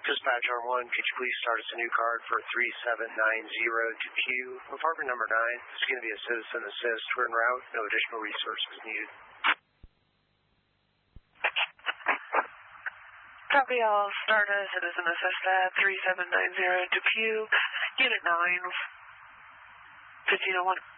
Dispatch R1, could you please start us a new card for 3790 to Q? Apartment number 9. This is going to be a citizen assist. We're en route. No additional resources needed. Copy, I'll start a citizen assist at 3790 to Q. Unit 9, 1501.